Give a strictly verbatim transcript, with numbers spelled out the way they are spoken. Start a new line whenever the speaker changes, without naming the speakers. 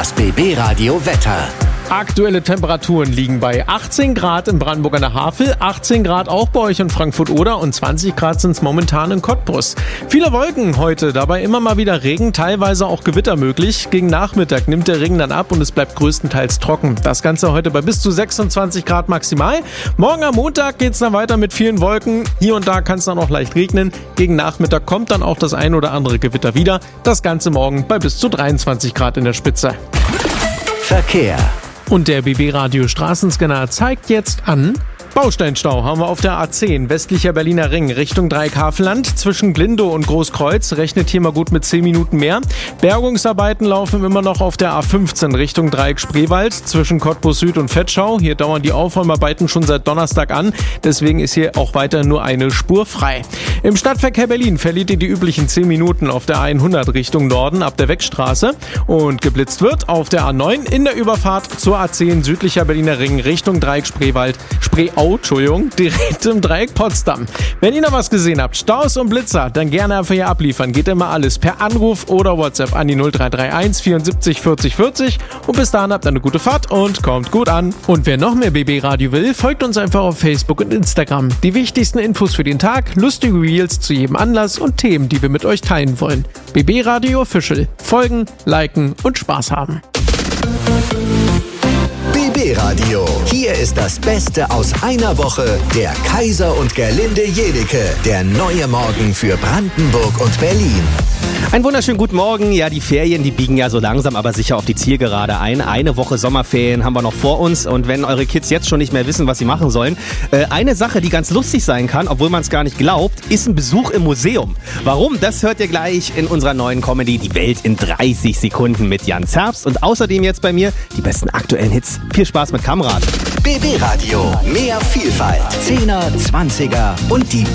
Das B B-Radio Wetter.
Aktuelle Temperaturen liegen bei achtzehn Grad in Brandenburg an der Havel, achtzehn Grad auch bei euch in Frankfurt-Oder und zwanzig Grad sind es momentan in Cottbus. Viele Wolken heute, dabei immer mal wieder Regen, teilweise auch Gewitter möglich. Gegen Nachmittag nimmt der Regen dann ab und es bleibt größtenteils trocken. Das Ganze heute bei bis zu sechsundzwanzig Grad maximal. Morgen am Montag geht es dann weiter mit vielen Wolken. Hier und da kann es dann auch leicht regnen. Gegen Nachmittag kommt dann auch das ein oder andere Gewitter wieder. Das Ganze morgen bei bis zu dreiundzwanzig Grad in der Spitze.
Verkehr.
Und der B B-Radio Straßenscanner zeigt jetzt an: Bausteinstau haben wir auf der A zehn, westlicher Berliner Ring, Richtung Dreieck-Havelland. Zwischen Glindow und Großkreuz, rechnet hier mal gut mit zehn Minuten mehr. Bergungsarbeiten laufen immer noch auf der A fünfzehn, Richtung Dreieck-Spreewald, zwischen Cottbus Süd und Vetschau. Hier dauern die Aufräumarbeiten schon seit Donnerstag an, deswegen ist hier auch weiter nur eine Spur frei. Im Stadtverkehr Berlin verliert ihr die üblichen zehn Minuten auf der A hundert Richtung Norden ab der Weckstraße. Und geblitzt wird auf der A neun in der Überfahrt zur A zehn, südlicher Berliner Ring, Richtung Dreieck-Spreewald, Spreeau. Entschuldigung, direkt im Dreieck Potsdam. Wenn ihr noch was gesehen habt, Staus und Blitzer, dann gerne einfach hier abliefern. Geht immer alles per Anruf oder WhatsApp an die null drei drei eins vierundsiebzig vierzig vierzig. Und bis dahin habt ihr eine gute Fahrt und kommt gut an. Und wer noch mehr B B-Radio will, folgt uns einfach auf Facebook und Instagram. Die wichtigsten Infos für den Tag, lustige Reels zu jedem Anlass und Themen, die wir mit euch teilen wollen. B B-Radio Official. Folgen, liken und Spaß haben.
B B-Radio. Hier ist das Beste aus einer Woche. Der Kaiser und Gerlinde Jedecke. Der neue Morgen für Brandenburg und Berlin.
Einen wunderschönen guten Morgen. Ja, die Ferien, die biegen ja so langsam, aber sicher auf die Zielgerade ein. Eine Woche Sommerferien haben wir noch vor uns. Und wenn eure Kids jetzt schon nicht mehr wissen, was sie machen sollen, äh, eine Sache, die ganz lustig sein kann, obwohl man es gar nicht glaubt, ist ein Besuch im Museum. Warum? Das hört ihr gleich in unserer neuen Comedy Die Welt in dreißig Sekunden mit Jan Zerbst. Und außerdem jetzt bei mir die besten aktuellen Hits. Viel Spaß mit Kamrat.
B B-Radio. Mehr Vielfalt. Zehner, Zwanziger und die